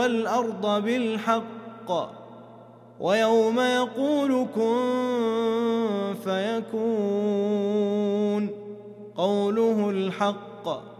والأرض بالحق ويوم يقول كن فيكون قوله الحق